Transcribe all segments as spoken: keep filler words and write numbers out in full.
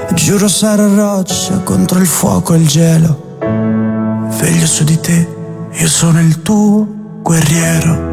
Giuro sarò roccia contro il fuoco e il gelo. Veglio su di te, io sono il tuo guerriero.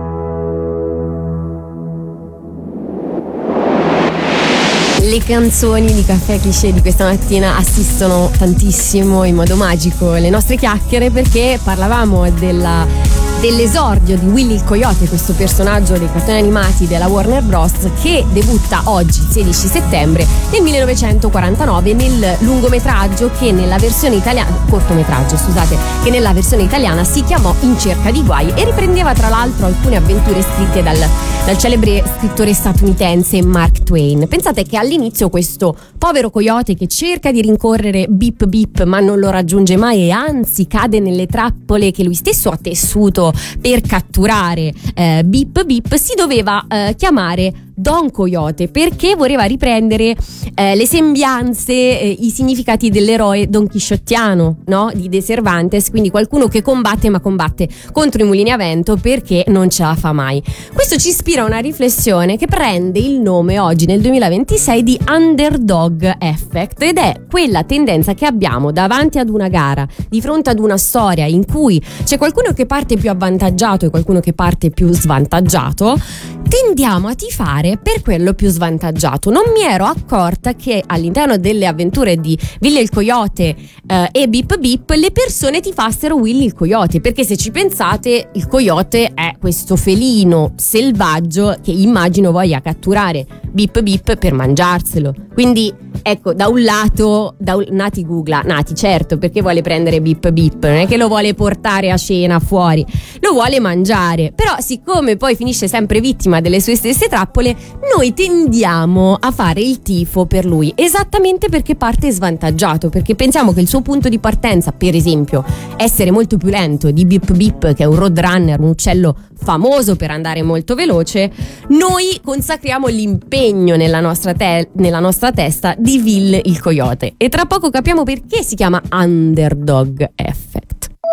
Le canzoni di Caffè Cliché di questa mattina assistono tantissimo in modo magico le nostre chiacchiere, perché parlavamo della, dell'esordio di Willy il Coyote, questo personaggio dei cartoni animati della Warner Bros. Che debutta oggi, sedici settembre del millenovecentoquarantanove, nel lungometraggio che nella versione italiana, cortometraggio scusate, che nella versione italiana si chiamò In cerca di guai e riprendeva tra l'altro alcune avventure scritte dal, dal celebre scrittore statunitense Mark Twain. Pensate che all'inizio questo povero coyote che cerca di rincorrere Bip Bip ma non lo raggiunge mai, e anzi cade nelle trappole che lui stesso ha tessuto per catturare eh, Bip Bip, si doveva eh, chiamare Don Coyote, perché voleva riprendere eh, le sembianze, eh, i significati dell'eroe don chisciottiano, no? Di De Cervantes, quindi qualcuno che combatte ma combatte contro i mulini a vento perché non ce la fa mai. Questo ci ispira a una riflessione che prende il nome oggi nel duemilaventisei di underdog effect, ed è quella tendenza che abbiamo davanti ad una gara, di fronte ad una storia in cui c'è qualcuno che parte più avvantaggiato e qualcuno che parte più svantaggiato, tendiamo a tifare per quello più svantaggiato. Non mi ero accorta che all'interno delle avventure di Willy il Coyote eh, e Bip Bip le persone tifassero Willy il Coyote, perché se ci pensate il coyote è questo felino selvaggio che immagino voglia catturare Bip Bip per mangiarselo. Quindi ecco, da un lato da un, Nati googla, Nati certo, perché vuole prendere Bip Bip, non è che lo vuole portare a cena fuori, lo vuole mangiare, però siccome poi finisce sempre vittima delle sue stesse trappole, noi tendiamo a fare il tifo per lui, esattamente perché parte svantaggiato, perché pensiamo che il suo punto di partenza, per esempio essere molto più lento di Bip Bip, che è un roadrunner, un uccello famoso per andare molto veloce, noi consacriamo l'impegno nella nostra, te- nella nostra testa di Will il Coyote, e tra poco capiamo perché si chiama underdog effect.